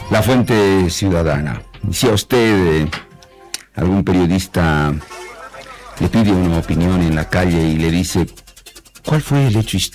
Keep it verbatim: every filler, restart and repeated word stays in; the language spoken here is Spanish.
La Fuente Ciudadana. Si a usted, eh, algún periodista, le pide una opinión en la calle y le dice, ¿cuál fue el hecho histórico